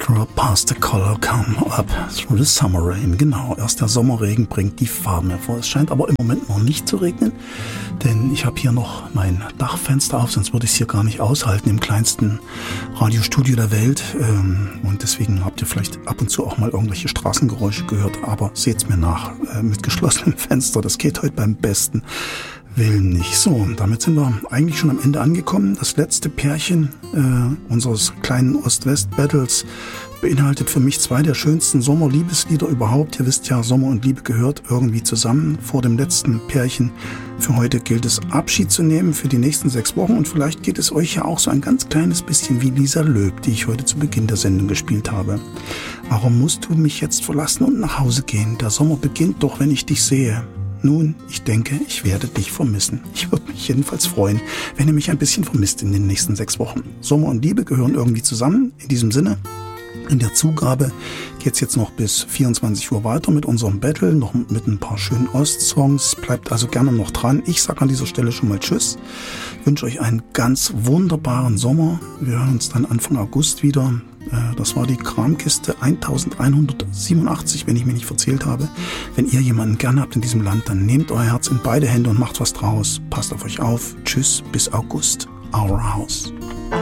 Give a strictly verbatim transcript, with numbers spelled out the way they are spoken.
Drop past the color, come up through the summer rain. Genau, erst der Sommerregen bringt die Farben hervor. Es scheint aber im Moment noch nicht zu regnen, denn ich habe hier noch mein Dachfenster auf, sonst würde ich es hier gar nicht aushalten im kleinsten Radiostudio der Welt. Und deswegen habt ihr vielleicht ab und zu auch mal irgendwelche Straßengeräusche gehört, aber seht's mir nach, mit geschlossenem Fenster, das geht heute beim besten Willen nicht. So, und damit sind wir eigentlich schon am Ende angekommen. Das letzte Pärchen äh, unseres kleinen Ost-West-Battles beinhaltet für mich zwei der schönsten Sommerliebeslieder überhaupt. Ihr wisst ja, Sommer und Liebe gehört irgendwie zusammen. Vor dem letzten Pärchen für heute gilt es, Abschied zu nehmen für die nächsten sechs Wochen. Und vielleicht geht es euch ja auch so ein ganz kleines bisschen wie Lisa Löb, die ich heute zu Beginn der Sendung gespielt habe. Warum musst du mich jetzt verlassen und nach Hause gehen? Der Sommer beginnt doch, wenn ich dich sehe. Nun, ich denke, ich werde dich vermissen. Ich würde mich jedenfalls freuen, wenn ihr mich ein bisschen vermisst in den nächsten sechs Wochen. Sommer und Liebe gehören irgendwie zusammen. In diesem Sinne, in der Zugabe geht's jetzt noch bis vierundzwanzig Uhr weiter mit unserem Battle, noch mit ein paar schönen Ostsongs. Bleibt also gerne noch dran. Ich sage an dieser Stelle schon mal Tschüss. Wünsche euch einen ganz wunderbaren Sommer. Wir hören uns dann Anfang August wieder. Das war die Kramkiste elfhundertsiebenundachtzig, wenn ich mich nicht verzählt habe. Wenn ihr jemanden gerne habt in diesem Land, dann nehmt euer Herz in beide Hände und macht was draus. Passt auf euch auf. Tschüss, bis August. Our House.